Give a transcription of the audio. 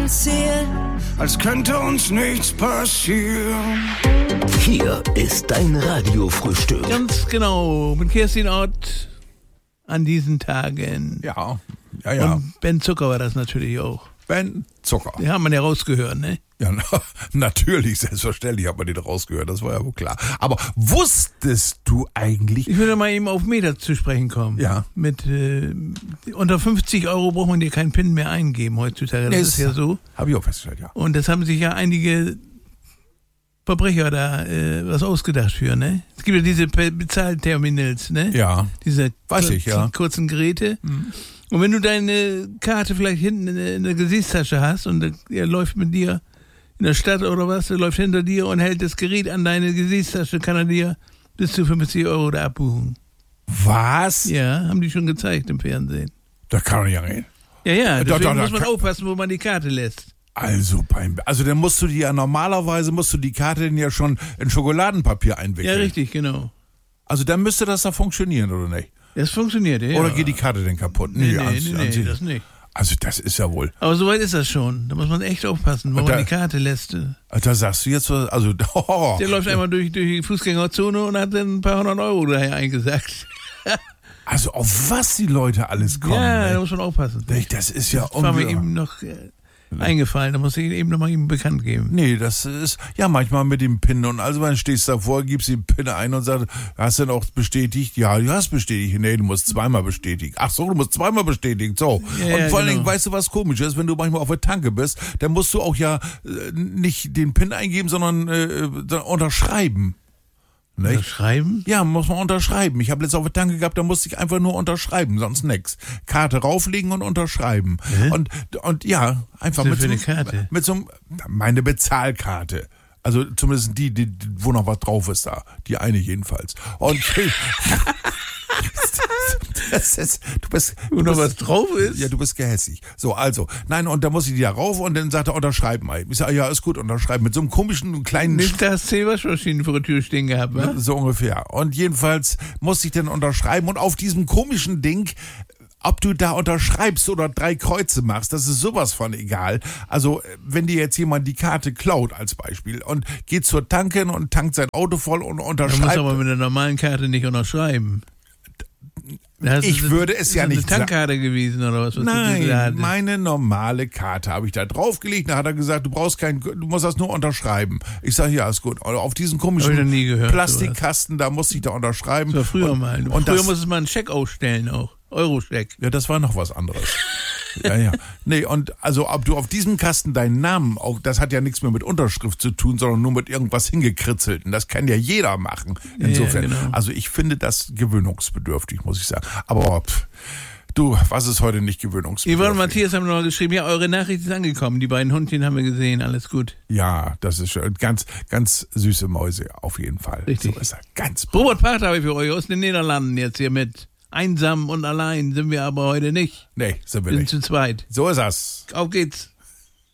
distanziert, als könnte uns nichts passieren. Hier ist dein Radiofrühstück. Ganz genau, mit Kerstin Ott an diesen Tagen. Ja. Und Ben Zucker war das natürlich auch. Ben Zucker. Den hat man ja rausgehört, ne? Ja, natürlich, selbstverständlich hat man den rausgehört, das war ja wohl klar. Aber wusstest du eigentlich... Ich würde mal eben auf Meter zu sprechen kommen. Ja. Mit unter 50 € braucht man dir keinen PIN mehr eingeben heutzutage. Das ist ja so. Habe ich auch festgestellt, ja. Und das haben sich ja einige Verbrecher da was ausgedacht für, ne? Es gibt ja diese Bezahlterminals, ne? Ja, diese weiß ich, ja. kurzen Geräte. Mhm. Und wenn du deine Karte vielleicht hinten in der Gesichtstasche hast und er läuft mit dir in der Stadt oder was, er läuft hinter dir und hält das Gerät an deine Gesichtstasche, kann er dir bis zu 50 € da abbuchen. Was? Ja, haben die schon gezeigt im Fernsehen. Das kann doch nicht reden. Ja, deswegen muss man aufpassen, wo man die Karte lässt. Also dann musst du normalerweise die Karte denn ja schon in Schokoladenpapier einwickeln. Ja, richtig, genau. Also dann müsste das da funktionieren, oder nicht? Das funktioniert, ja. Oder geht die Karte denn kaputt? Nee, das nicht. Also das ist ja wohl... Aber soweit ist das schon. Da muss man echt aufpassen, wo man die Karte lässt. Da sagst du jetzt was... Also, der läuft einmal durch die Fußgängerzone und hat dann ein paar 100 € daher eingesackt. Also auf was die Leute alles kommen. Ja, da muss man aufpassen. Das ist ja unglaublich. Das war mir eben noch... eingefallen, da muss ich eben nochmal ihm bekannt geben. Nee, das ist ja manchmal mit dem PIN und also dann stehst du davor, gibst den PIN ein und sagst, hast du denn auch bestätigt? Ja, du hast bestätigt. Nee, du musst zweimal bestätigen. Ach so, du musst zweimal bestätigen. So. Ja, und vor allen Dingen, weißt du, was komisch ist? Wenn du manchmal auf der Tanke bist, dann musst du auch ja nicht den PIN eingeben, sondern unterschreiben. Nicht? Unterschreiben? Ja, muss man unterschreiben. Ich habe letztens auf der Tanke gehabt, da musste ich einfach nur unterschreiben, sonst nix. Karte rauflegen und unterschreiben. Und ja, einfach mit so, eine Karte? Mit so einem, meine Bezahlkarte. Also zumindest die, wo noch was drauf ist da. Die eine jedenfalls. Und wo noch was drauf ist? Ja, du bist gehässig. So, also, nein, und da muss ich die da rauf und dann sagt er, unterschreiben. Ich sage, ja, ist gut, unterschreiben. Mit so einem komischen kleinen... Nicht das 10 Waschmaschinen vor der Tür stehen gehabt, wa? So ungefähr. Und jedenfalls musste ich dann unterschreiben und auf diesem komischen Ding... Ob du da unterschreibst oder 3 Kreuze machst, das ist sowas von egal. Also, wenn dir jetzt jemand die Karte klaut als Beispiel und geht zur Tanke und tankt sein Auto voll und unterschreibt... Du musst aber mit der normalen Karte nicht unterschreiben. Ich würde es ja nicht sagen. Ist eine Tankkarte gewesen oder was? Nein, meine normale Karte habe ich da draufgelegt. Da hat er gesagt, du musst das nur unterschreiben. Ich sage, ja, ist gut. Auf diesen komischen Plastikkasten, da musste ich da unterschreiben. Das war früher mal. Früher musste man einen Scheck ausstellen auch. Euro-Scheck. Ja, das war noch was anderes. Ja. Nee, und also ob du auf diesem Kasten deinen Namen, auch das hat ja nichts mehr mit Unterschrift zu tun, sondern nur mit irgendwas hingekritzelten. Das kann ja jeder machen. Insofern. Ja, genau. Also ich finde das gewöhnungsbedürftig, muss ich sagen. Aber du, was ist heute nicht gewöhnungsbedürftig? Yvonne und Matthias haben noch geschrieben, ja, eure Nachricht ist angekommen. Die beiden Hundchen haben wir gesehen, alles gut. Ja, das ist schön. Ganz, ganz süße Mäuse, auf jeden Fall. Richtig. So ist er. Ganz Robert Pater habe ich für euch aus den Niederlanden jetzt hier mit. Einsam und allein sind wir aber heute nicht. Nee, sind wir nicht. nicht. Wir sind zu zweit. So ist das. Auf geht's.